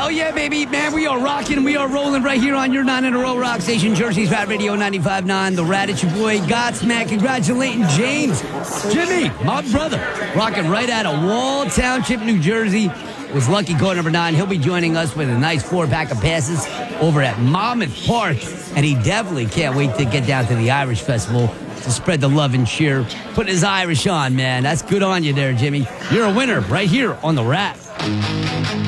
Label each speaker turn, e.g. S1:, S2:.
S1: Hell yeah, baby. Man, we are rocking. We are rolling right here on your 9 in a row rock station, Jersey's Rat Radio 95.9. The Rat, it's your boy, Gots, man. Congratulating James. Jimmy, my brother, rocking right out of Wall Township, New Jersey. Was lucky call number 9. He'll be joining us with a nice 4-pack of passes over at Monmouth Park. And he definitely can't wait to get down to the Irish Festival to spread the love and cheer. Putting his Irish on, man. That's good on you there, Jimmy. You're a winner right here on The Rat.